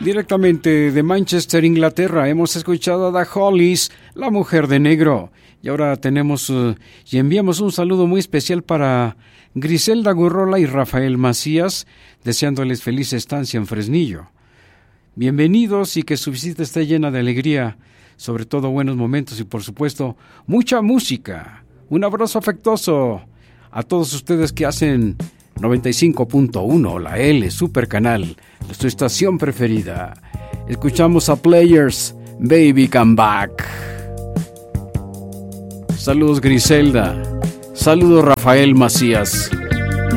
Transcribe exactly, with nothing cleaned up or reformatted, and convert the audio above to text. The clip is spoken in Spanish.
Directamente de Manchester, Inglaterra, hemos escuchado a The Hollies, La Mujer de Negro. Y ahora tenemos uh, y enviamos un saludo muy especial para Griselda Gurrola y Rafael Macías, deseándoles feliz estancia en Fresnillo. Bienvenidos y que su visita esté llena de alegría, sobre todo buenos momentos y por supuesto mucha música. Un abrazo afectuoso a todos ustedes que hacen noventa y cinco punto uno, la L, Super Canal, su estación preferida. Escuchamos a Players, Baby Come Back. Saludos Griselda, saludos Rafael Macías.